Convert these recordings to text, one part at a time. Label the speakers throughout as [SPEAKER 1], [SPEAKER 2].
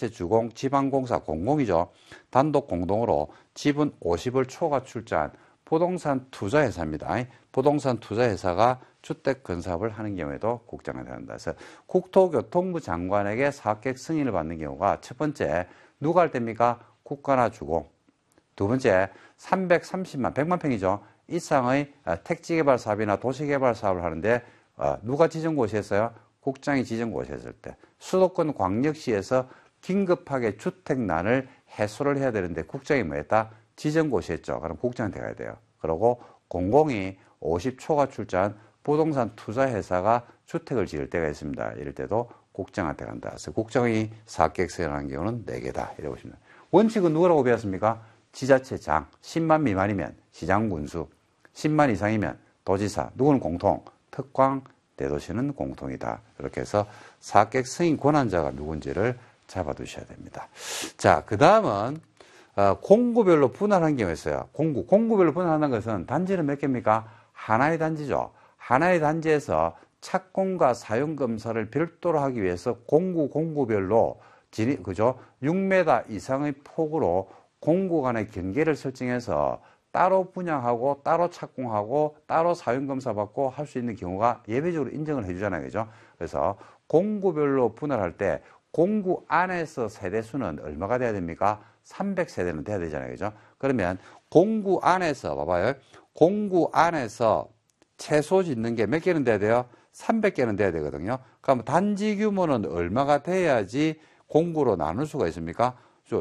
[SPEAKER 1] 지자체 주공, 지방공사 공공이죠. 단독 공동으로 지분 50을 초과 출자한 부동산 투자회사입니다. 부동산 투자회사가 주택건사업을 하는 경우에도 국장이 된다. 그래서 국토교통부 장관에게 사업계획 승인을 받는 경우가 첫 번째 누가 할 때입니까? 국가나 주공. 두 번째 330만, 100만 평이죠. 이상의 택지개발 사업이나 도시개발 사업을 하는데 누가 지정고시 했어요? 국장이 지정고시 했을 때. 수도권 광역시에서 긴급하게 주택난을 해소를 해야 되는데 국장이 뭐 했다? 지정고시 했죠. 그럼 국장한테 가야 돼요. 그리고 공공이 50초가 출자한 부동산 투자회사가 주택을 지을 때가 있습니다. 이럴 때도 국장한테 간다. 그래서 국장이 사업계획 승인하는 경우는 4개다. 이렇게 보시면 돼요. 원칙은 누구라고 배웠습니까? 지자체장, 10만 미만이면 시장군수, 10만 이상이면 도지사, 누구는 공통, 특광, 대도시는 공통이다. 이렇게 해서 사업계획 승인 권한자가 누군지를 잡아두셔야 됩니다. 자, 그 다음은 공구별로 분할한 경우가 있어요. 공구별로 분할하는 것은 단지는 몇 개입니까? 하나의 단지죠. 하나의 단지에서 착공과 사용검사를 별도로 하기 위해서 공구별로 그죠? 6m 이상의 폭으로 공구 간의 경계를 설정해서 따로 분양하고 따로 착공하고 따로 사용검사 받고 할 수 있는 경우가 예외적으로 인정을 해주잖아요. 그죠? 그래서 공구별로 분할할 때 공구 안에서 세대수는 얼마가 돼야 됩니까? 300세대는 돼야 되잖아요. 그죠? 그러면 공구 안에서 봐봐요. 공구 안에서 최소 짓는 게 몇 개는 돼야 돼요? 300개는 돼야 되거든요. 그럼 단지 규모는 얼마가 돼야지 공구로 나눌 수가 있습니까?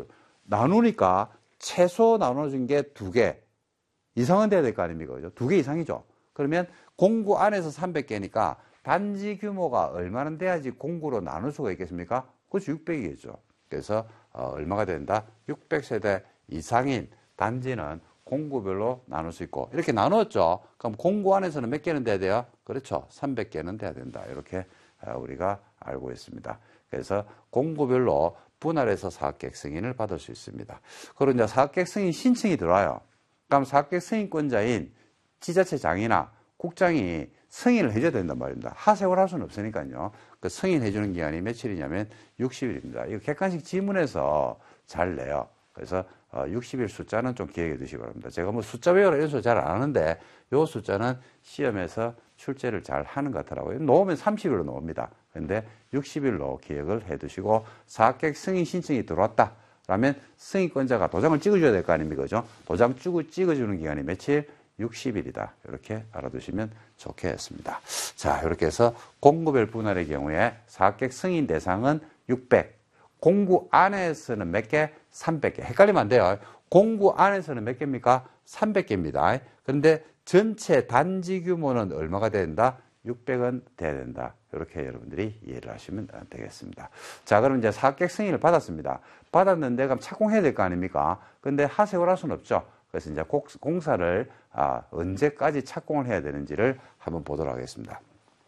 [SPEAKER 1] 나누니까 최소 나눠진 게 2개 이상은 돼야 될 거 아닙니까? 그죠? 2개 이상이죠. 그러면 공구 안에서 300개니까 단지 규모가 얼마나 돼야지 공구로 나눌 수가 있겠습니까? 그렇죠. 600이겠죠. 그래서 얼마가 된다? 600세대 이상인 단지는 공구별로 나눌 수 있고 이렇게 나누었죠. 그럼 공구 안에서는 몇 개는 돼야 돼요? 그렇죠. 300개는 돼야 된다. 이렇게 우리가 알고 있습니다. 그래서 공구별로 분할해서 사업계획 승인을 받을 수 있습니다. 그리고 이제 사업계획 승인 신청이 들어와요. 그럼 사업계획 승인권자인 지자체장이나 국장이 승인을 해줘야 된단 말입니다. 하세월 할 수는 없으니까요. 그 승인해주는 기간이 며칠이냐면 60일입니다. 이거 객관식 지문에서 잘 내요. 그래서 60일 숫자는 좀 기억해 두시기 바랍니다. 제가 뭐 숫자 외우라 이런 숫자 잘 안 하는데 이 숫자는 시험에서 출제를 잘 하는 것 같더라고요. 놓으면 30일로 놓습니다. 근데 60일로 기억을 해 두시고 사업계획 승인 신청이 들어왔다. 라면 승인권자가 도장을 찍어줘야 될 거 아닙니까? 그죠? 도장 찍어주는 기간이 며칠? 60일이다. 이렇게 알아두시면 좋겠습니다. 자, 이렇게 해서 공구별 분할의 경우에 사업계획 승인 대상은 600. 공구 안에서는 몇 개? 300개. 헷갈리면 안 돼요. 공구 안에서는 몇 개입니까? 300개입니다. 그런데 전체 단지 규모는 얼마가 돼야 된다? 600은 돼야 된다. 이렇게 여러분들이 이해를 하시면 되겠습니다. 자, 그럼 이제 사업계획 승인을 받았습니다. 받았는데 그럼 착공해야 될 거 아닙니까? 근데 하세월 할 수는 없죠. 그래서 이제 공사를 언제까지 착공을 해야 되는지를 한번 보도록 하겠습니다.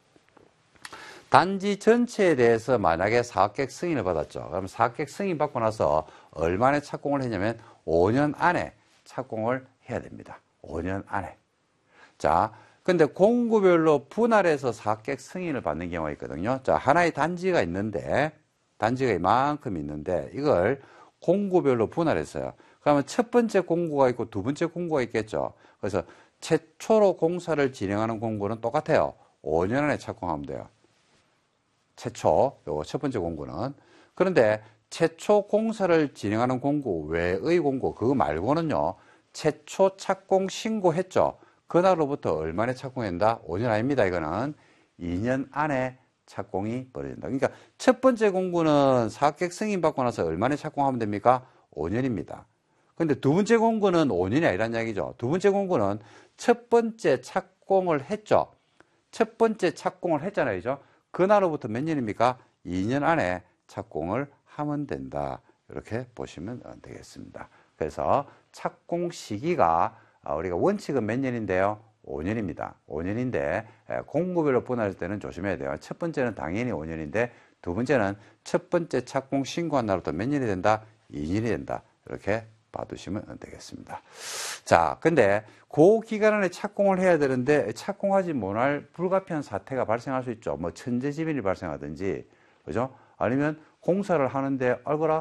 [SPEAKER 1] 단지 전체에 대해서 만약에 사업계획 승인을 받았죠. 그럼 사업계획 승인 받고 나서 얼마 만에 착공을 했냐면 5년 안에 착공을 해야 됩니다. 5년 안에. 자, 근데 공구별로 분할해서 사업계획 승인을 받는 경우가 있거든요. 자, 하나의 단지가 있는데, 단지가 이만큼 있는데, 이걸 공구별로 분할했어요. 그러면 첫 번째 공구가 있고 두 번째 공구가 있겠죠. 그래서 최초로 공사를 진행하는 공구는 똑같아요. 5년 안에 착공하면 돼요. 최초, 요거 첫 번째 공구는. 그런데 최초 공사를 진행하는 공구 외의 공구, 그거 말고는요, 최초 착공 신고했죠. 그날로부터 얼마나 착공한다? 5년 아닙니다. 이거는 2년 안에 착공이 벌어진다. 그러니까 첫 번째 공구는 사업계획 승인 받고 나서 얼마나 착공하면 됩니까? 5년입니다. 근데 두 번째 공구는 5년이 아니란 이야기죠. 두 번째 공구는 첫 번째 착공을 했죠. 첫 번째 착공을 했잖아요. 그죠? 그날로부터 몇 년입니까? 2년 안에 착공을 하면 된다. 이렇게 보시면 되겠습니다. 그래서 착공 시기가 우리가 원칙은 몇 년인데요? 5년입니다. 5년인데 공구별로 분할할 때는 조심해야 돼요. 첫 번째는 당연히 5년인데 두 번째는 첫 번째 착공 신고한 날부터 몇 년이 된다? 2년이 된다. 이렇게 봐두시면 되겠습니다. 자, 근데 그 기간 안에 착공을 해야 되는데 착공하지 못할 불가피한 사태가 발생할 수 있죠. 뭐 천재지변이 발생하든지, 그죠? 아니면 공사를 하는데 알거라